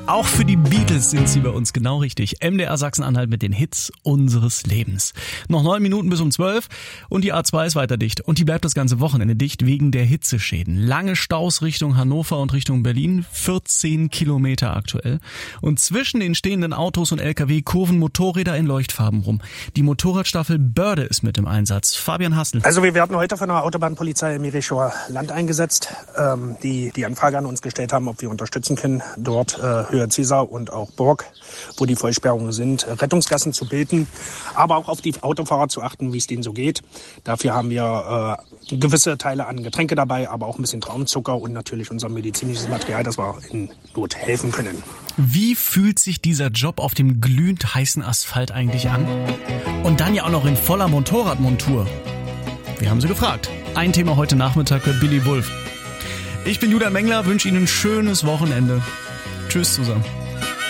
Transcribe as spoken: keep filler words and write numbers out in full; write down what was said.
Auch für die Beatles sind sie bei uns genau richtig. M D R Sachsen-Anhalt mit den Hits unseres Lebens. Noch neun Minuten bis um zwölf und die A zwei ist weiter dicht. Und die bleibt das ganze Wochenende dicht wegen der Hitzeschäden. Lange Staus Richtung Hannover und Richtung Berlin. vierzehn Kilometer aktuell. Und zwischen den stehenden Autos und L K W kurven Motorräder in Leuchtfarben rum. Die Motorradstaffel Börde ist mit im Einsatz. Fabian Hassel. Also wir werden heute von der Autobahnpolizei im Merichower Land eingesetzt, ähm, die die Anfrage an uns gestellt haben, ob wir unterstützen können, dort äh, Höhe Ziesar und auch Burg, wo die Vollsperrungen sind, Rettungsgassen zu bilden, aber auch auf die Autofahrer zu achten, wie es denen so geht. Dafür haben wir äh, gewisse Teile an Getränke dabei, aber auch ein bisschen Traumzucker und natürlich unser medizinisches Material, das wir in Not helfen können. Wie fühlt sich dieser Job auf dem glühend heißen Asphalt eigentlich an? Und dann ja auch noch in voller Motorradmontur. Wir haben sie gefragt. Ein Thema heute Nachmittag bei Billy Wulff. Ich bin Julian Mengler, wünsche Ihnen ein schönes Wochenende. Tschüss zusammen.